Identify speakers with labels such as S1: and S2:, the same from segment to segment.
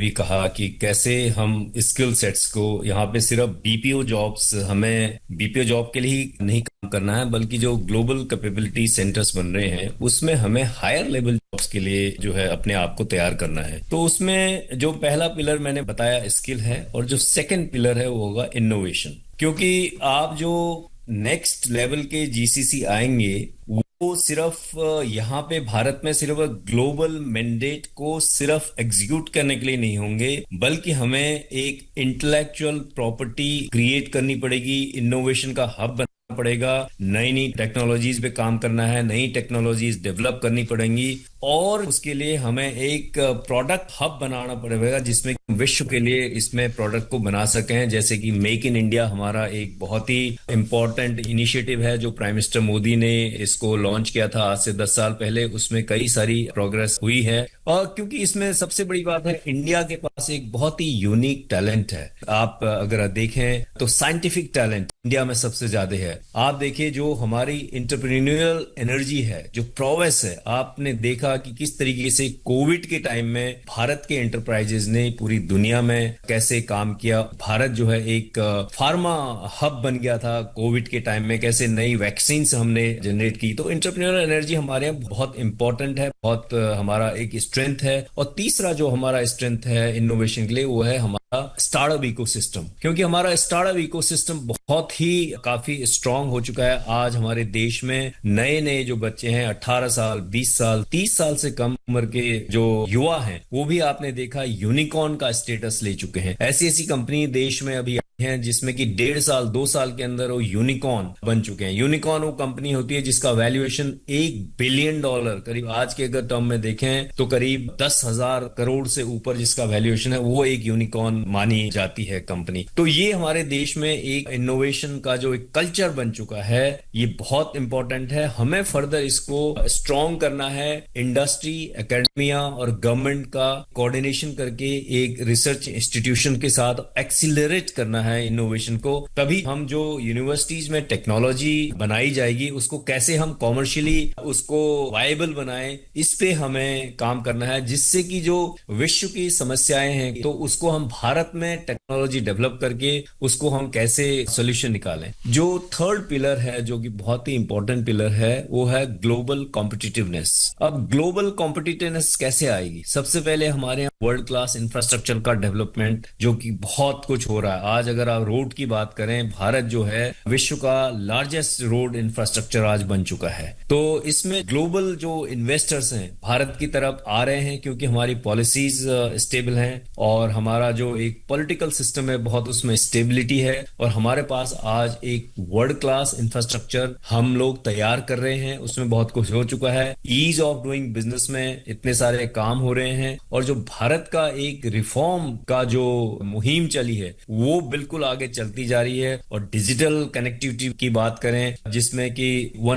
S1: भी कहा कि कैसे हम स्किल सेट्स को यहाँ पे सिर्फ बीपीओ जॉब्स, हमें बीपीओ जॉब के लिए ही नहीं काम करना है, बल्कि जो ग्लोबल कैपेबिलिटी सेंटर्स बन रहे हैं उसमें हमें हायर लेवल जॉब्स के लिए जो है अपने आप को तैयार करना है। तो उसमें जो पहला पिलर मैंने बताया स्किल है, और जो सेकंड पिलर है वो होगा इनोवेशन। क्योंकि आप जो नेक्स्ट लेवल के जीसीसी आएंगे वो सिर्फ यहाँ पे भारत में सिर्फ ग्लोबल मैंडेट को सिर्फ एग्जीक्यूट करने के लिए नहीं होंगे, बल्कि हमें एक इंटेलेक्चुअल प्रॉपर्टी क्रिएट करनी पड़ेगी, इनोवेशन का हब बनना पड़ेगा, नई नई टेक्नोलॉजीज पे काम करना है, नई टेक्नोलॉजीज डेवलप करनी पड़ेंगी, और उसके लिए हमें एक प्रोडक्ट हब बनाना पड़ेगा जिसमें विश्व के लिए इसमें प्रोडक्ट को बना सकें। जैसे कि मेक इन इंडिया हमारा एक बहुत ही इंपॉर्टेंट इनिशिएटिव है जो प्राइम मिनिस्टर मोदी ने इसको लॉन्च किया था आज से 10 साल पहले। उसमें कई सारी प्रोग्रेस हुई है, और क्योंकि इसमें सबसे बड़ी बात है इंडिया के पास एक बहुत ही यूनिक टैलेंट है। आप अगर देखें तो साइंटिफिक टैलेंट इंडिया में सबसे ज्यादा है। आप देखिए जो हमारी इंटरप्रेन्योरियल एनर्जी है, जो प्रोवेस है, आपने देखा कि किस तरीके से कोविड के टाइम में भारत के एंटरप्राइजेज ने पूरी दुनिया में कैसे काम किया। भारत जो है एक फार्मा हब बन गया था कोविड के टाइम में, कैसे नई वैक्सीन हमने जनरेट की। तो इंटरप्रेन्योरियल एनर्जी हमारे यहाँ बहुत इंपॉर्टेंट है, बहुत हमारा एक स्ट्रेंथ है। और तीसरा जो हमारा स्ट्रेंथ है इनोवेशन के लिए वो है हमारा स्टार्टअप इकोसिस्टम, क्योंकि हमारा स्टार्टअप इकोसिस्टम बहुत ही काफी स्ट्रांग हो चुका है। आज हमारे देश में नए नए जो बच्चे हैं 18 साल, 20 साल, 30 साल से कम उम्र के जो युवा हैं, वो भी आपने देखा यूनिकॉर्न का स्टेटस ले चुके हैं। ऐसी ऐसी कंपनी देश में अभी हैं जिसमें कि 1.5 साल 2 साल के अंदर वो यूनिकॉर्न बन चुके हैं। यूनिकॉर्न वो कंपनी होती है जिसका वैल्यूएशन $1 बिलियन, करीब आज के अगर टर्म में देखें तो करीब 10,000 करोड़ से ऊपर जिसका वैल्यूएशन है, वो एक यूनिकॉर्न मानी जाती है कंपनी। तो ये हमारे देश में एक इनोवेशन का जो एक कल्चर बन चुका है, ये बहुत इंपॉर्टेंट है। हमें फर्दर इसको स्ट्रॉन्ग करना है। इंडस्ट्री, एकेडमिया और गवर्नमेंट का कोऑर्डिनेशन करके एक रिसर्च इंस्टीट्यूशन के साथ एक्सीलरेट करना है इनोवेशन को। तभी हम जो यूनिवर्सिटीज में टेक्नोलॉजी बनाई जाएगी उसको कैसे हम कॉमर्शियली उसको वायबल बनाएं, इस पे हमें काम करना है, जिससे कि जो विश्व की समस्याएं हैं तो उसको हम भारत में टेक्नोलॉजी डेवलप करके उसको हम कैसे सोल्यूशन निकालें। जो थर्ड पिलर है जो कि बहुत ही इंपॉर्टेंट पिलर है वो है ग्लोबल कॉम्पिटिटिवनेस। अब ग्लोबल कॉम्पिटिटिवनेस कैसे आएगी? सबसे पहले हमारे यहाँ वर्ल्ड क्लास इंफ्रास्ट्रक्चर का डेवलपमेंट, जो कि बहुत कुछ हो रहा है। आज अगर आप रोड की बात करें, भारत जो है विश्व का लार्जेस्ट रोड इंफ्रास्ट्रक्चर आज बन चुका है। तो इसमें ग्लोबल जो इन्वेस्टर्स हैं भारत की तरफ आ रहे हैं, क्योंकि हमारी पॉलिसीज स्टेबल हैं और हमारा जो एक पॉलिटिकल सिस्टम है बहुत उसमें स्टेबिलिटी है, और हमारे पास आज एक वर्ल्ड क्लास इंफ्रास्ट्रक्चर हम लोग तैयार कर रहे हैं। उसमें बहुत कुछ हो चुका है। ईज ऑफ डूइंग बिजनेस में इतने सारे काम हो रहे हैं, और जो भारत का एक रिफॉर्म का जो मुहिम चली है वो बिल्कुल आगे चलती जा रही है। और डिजिटल कनेक्टिविटी की बात करें जिसमें कि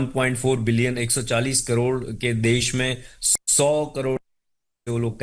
S1: 1.4 बिलियन 140 करोड़ के देश में 100 करोड़ वो लोग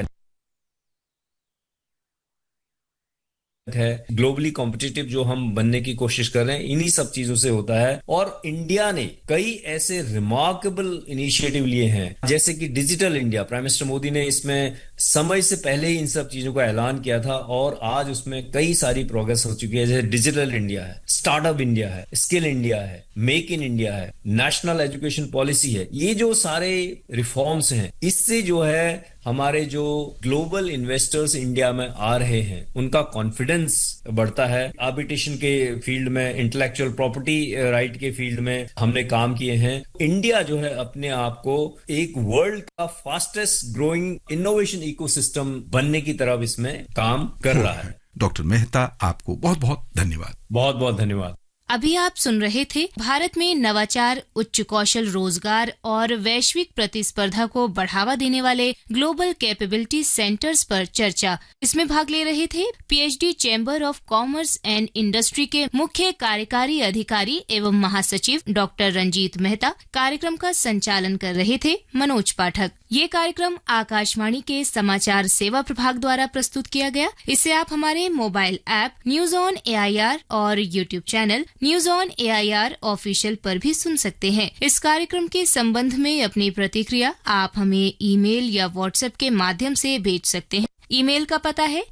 S1: है। ग्लोबली कॉम्पिटिटिव जो हम बनने की कोशिश कर रहे हैं इन्हीं सब चीजों से होता है। और इंडिया ने कई ऐसे रिमार्केबल इनिशिएटिव लिए हैं, जैसे कि digital India. Prime minister Modi ने इसमें समय से पहले ही इन सब चीजों का ऐलान किया था, और आज उसमें कई सारी प्रोग्रेस हो चुकी है। जैसे डिजिटल इंडिया है, स्टार्टअप इंडिया है, स्किल इंडिया है, मेक इन इंडिया है, नेशनल एजुकेशन पॉलिसी है। ये जो सारे रिफॉर्म्स हैं, इससे जो है हमारे जो ग्लोबल इन्वेस्टर्स इंडिया में आ रहे हैं उनका कॉन्फिडेंस बढ़ता है। आर्बिट्रेशन के फील्ड में, इंटेलेक्चुअल प्रॉपर्टी राइट के फील्ड में हमने काम किए हैं। इंडिया जो है अपने आप को एक वर्ल्ड का फास्टेस्ट ग्रोइंग इनोवेशन इकोसिस्टम बनने की तरफ इसमें काम कर रहा है।
S2: डॉक्टर मेहता, आपको बहुत बहुत धन्यवाद।
S1: बहुत बहुत धन्यवाद।
S3: अभी आप सुन रहे थे भारत में नवाचार, उच्च कौशल रोजगार और वैश्विक प्रतिस्पर्धा को बढ़ावा देने वाले ग्लोबल कैपेबिलिटी सेंटर्स पर चर्चा। इसमें भाग ले रहे थे PhD chamber of commerce and industry के मुख्य कार्यकारी अधिकारी एवं महासचिव डॉक्टर रंजीत मेहता। कार्यक्रम का संचालन कर रहे थे मनोज पाठक। ये कार्यक्रम आकाशवाणी के समाचार सेवा प्रभाग द्वारा प्रस्तुत किया गया। इसे आप हमारे mobile app news on AIR और YouTube channel news on AIR official पर भी सुन सकते हैं। इस कार्यक्रम के संबंध में अपनी प्रतिक्रिया आप हमें ईमेल या व्हाट्सएप के माध्यम से भेज सकते हैं। ईमेल का पता है